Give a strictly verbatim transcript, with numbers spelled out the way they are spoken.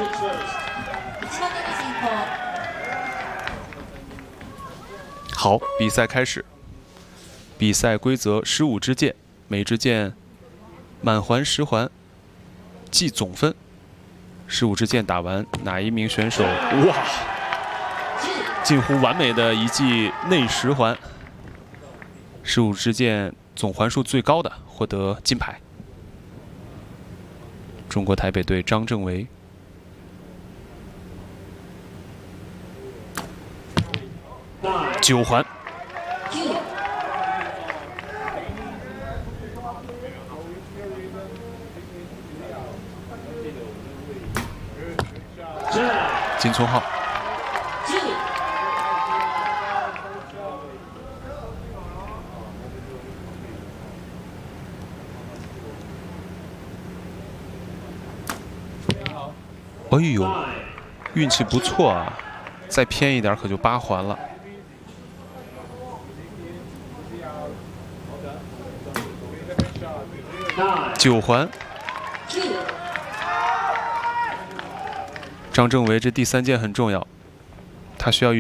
好，比赛开始。比赛规则：十五支箭，每支箭满环十环，计总分。十五支箭打完，哪一名选手哇，近乎完美的一记内十环。十五支箭总环数最高的获得金牌。中国台北队张正维。 九环，金聪浩，哎呦，运气不错啊，再偏一点可就八环了。 九环，张正维这第三箭很重要，他需要。